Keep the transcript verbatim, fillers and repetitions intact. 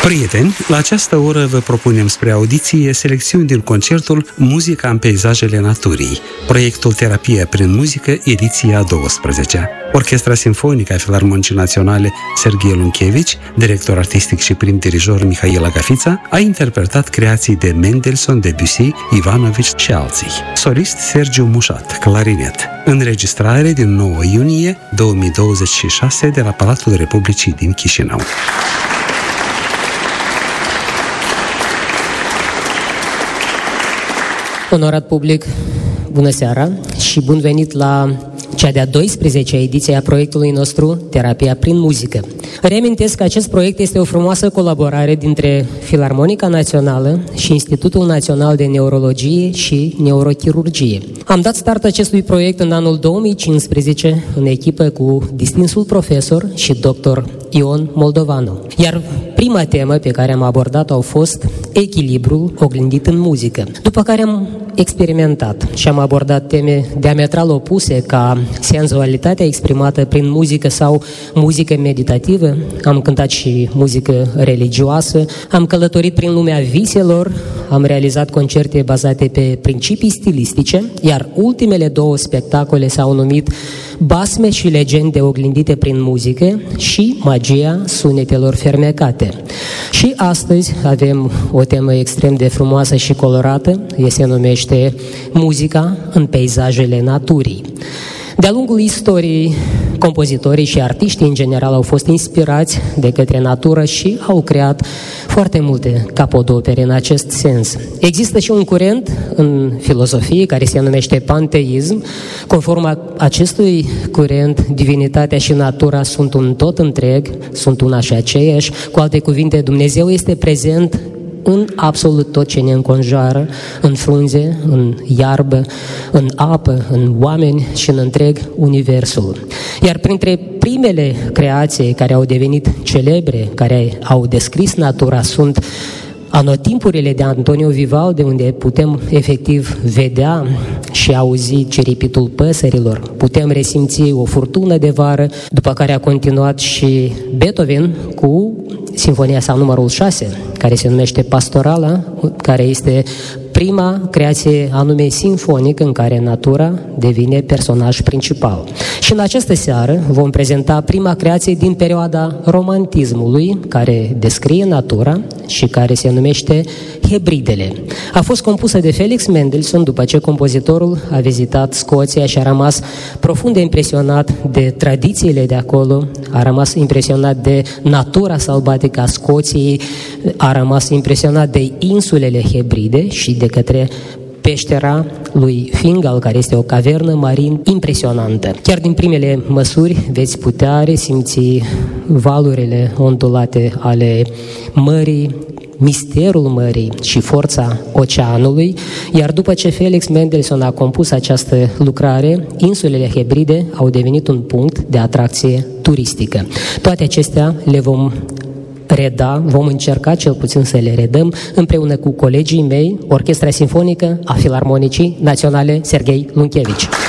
Prieteni, la această oră vă propunem spre audiție selecțiuni din concertul Muzica în peisajele naturii, proiectul Terapie prin muzică, ediția a douăsprezecea. Orchestra Simfonică a Filarmonicii Naționale Serghei Lunchevici, director artistic și prim dirijor Mihail Agafița, a interpretat creații de Mendelssohn, Debussy, Ivanovici și alții. Solist Sergiu Mușat, clarinet. Înregistrare din nouă iunie două mii douăzeci și șase de la Palatul Republicii din Chișinău. Onorat public, bună seara și bun venit la cea de-a douăsprezecea ediție a proiectului nostru Terapia prin muzică. Reamintesc că acest proiect este o frumoasă colaborare dintre Filarmonica Națională și Institutul Național de Neurologie și Neurochirurgie. Am dat start acestui proiect în anul două mii cincisprezece în echipă cu distinsul profesor și doctor Ion Moldovanu. Iar prima temă pe care am abordat-o au fost echilibrul oglindit în muzică. După care am experimentat și am abordat teme diametral opuse ca senzualitatea exprimată prin muzică sau muzică meditativă. Am cântat și muzică religioasă, am călătorit prin lumea viselor, am realizat concerte bazate pe principii stilistice, iar ultimele două spectacole s-au numit Basme și legende oglindite prin muzică și Magia sunetelor fermecate. Și astăzi avem o temă extrem de frumoasă și colorată, ea se numește Muzica în peisajele naturii. De-a lungul istoriei, compozitorii și artiștii în general au fost inspirați de către natură și au creat foarte multe capodopere în acest sens. Există și un curent în filozofie care se numește panteism. Conform acestui curent, divinitatea și natura sunt un tot întreg, sunt una și aceeași. Cu alte cuvinte, Dumnezeu este prezent în absolut tot ce ne înconjoară, în frunze, în iarbă, în apă, în oameni și în întreg universul. Iar printre primele creații care au devenit celebre, care au descris natura, sunt anotimpurile de Antonio Vivaldi, unde putem efectiv vedea și auzi ciripitul păsărilor, putem resimți o furtună de vară, după care a continuat și Beethoven cu Sinfonia sa numărul șase, care se numește Pastorala, care este prima creație anume sinfonică în care natura devine personaj principal. Și în această seară vom prezenta prima creație din perioada romantismului, care descrie natura și care se numește Hebridele. A fost compusă de Felix Mendelssohn după ce compozitorul a vizitat Scoția și a rămas profund impresionat de tradițiile de acolo, a rămas impresionat de natura sălbatică a Scoției, a rămas impresionat de insulele Hebride și de către peștera lui Fingal, care este o cavernă marin impresionantă. Chiar din primele măsuri veți putea resimți valurile ondulate ale mării, misterul mării și forța oceanului, iar după ce Felix Mendelssohn a compus această lucrare, insulele Hebride au devenit un punct de atracție turistică. Toate acestea le vom reda, vom încerca cel puțin să le redăm împreună cu colegii mei, Orchestra Simfonică a Filarmonicii Naționale Serghei Lunchevici.